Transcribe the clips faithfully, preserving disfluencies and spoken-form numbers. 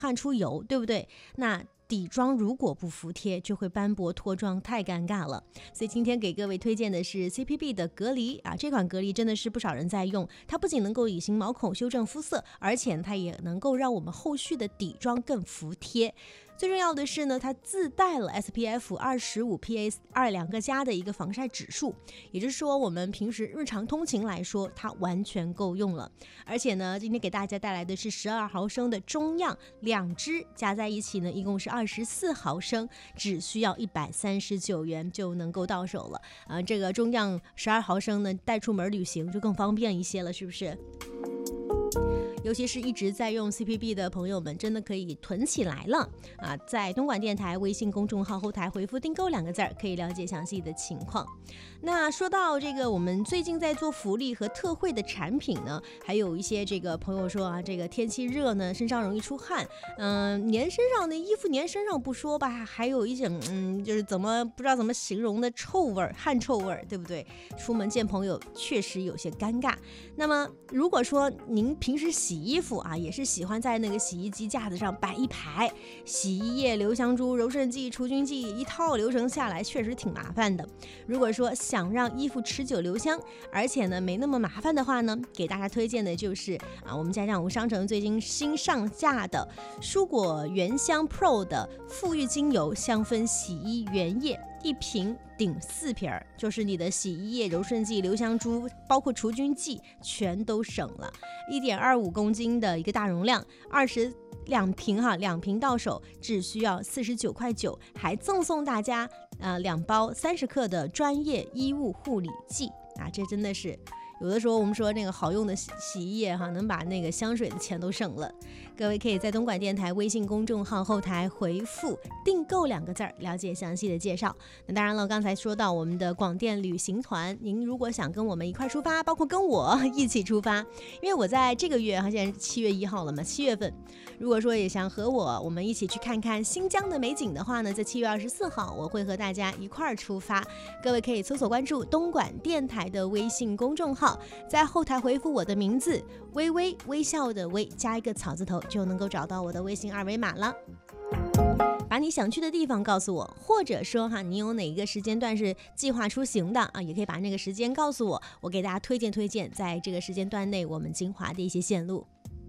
汗出油，对不对？那底妆如果不服帖，就会斑驳脱妆，太尴尬了。所以今天给各位推荐的是 C P B 的隔离啊，这款隔离真的是不少人在用，它不仅能够隐形毛孔、修正肤色，而且它也能够让我们后续的底妆更服帖。最重要的是呢，它自带了 S P F 二十五 P A 二 两个加的一个防晒指数，也就是说我们平时日常通勤来说，它完全够用了。而且呢，今天给大家带来的是十二毫升的中样，两支加在一起呢，一共是二十四毫升，只需要一百三十九元就能够到手了。啊，这个中样十二毫升呢，带出门旅行就更方便一些了，是不是？尤其是一直在用 C P B 的朋友们，真的可以囤起来了啊！在东莞电台微信公众号后台回复订购两个字儿，可以了解详细的情况。那说到这个，我们最近在做福利和特惠的产品呢，还有一些这个朋友说啊，这个天气热呢，身上容易出汗，嗯、呃，粘身上的衣服粘身上不说吧，还有一种嗯，就是怎么不知道怎么形容的臭味儿，汗臭味儿，对不对？出门见朋友确实有些尴尬。那么如果说您平时洗洗衣服啊，也是喜欢在那个洗衣机架子上摆一排，洗衣液、留香珠、柔顺剂、除菌剂一套流程下来，确实挺麻烦的。如果说想让衣服持久留香，而且呢没那么麻烦的话呢，给大家推荐的就是啊，我们家酱屋商城最近新上架的蔬果原香 Pro 的馥郁精油香氛洗衣原液。一瓶顶四瓶，就是你的洗衣液、柔顺剂、留香珠，包括除菌剂，全都省了。一点二五公斤的一个大容量，二十两瓶哈，两瓶到手只需要四十九块九，还赠送大家呃两包三十克的专业衣物护理剂啊，这真的是。有的时候我们说那个好用的洗洗衣液哈，能把那个香水的钱都省了。各位可以在东莞电台微信公众号后台回复订购两个字儿，了解详细的介绍。那当然了，刚才说到我们的广电旅行团，您如果想跟我们一块出发，包括跟我一起出发，因为我在这个月哈，现在是七月一号了嘛，七月份，如果说也想和我我们一起去看看新疆的美景的话呢，在七月二十四号我会和大家一块儿出发。各位可以搜索关注东莞电台的微信公众号，在后台回复我的名字微微，微笑的微加一个草字头，就能够找到我的微信二维码了。把你想去的地方告诉我，或者说哈，你有哪一个时间段是计划出行的啊，也可以把那个时间告诉我，我给大家推荐推荐在这个时间段内我们精华的一些线路。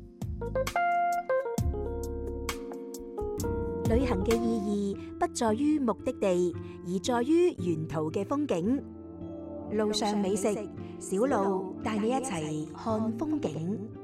旅行嘅意義不在於目的地，而在於沿途嘅風景。路上美食，小路帶你一齊看風景。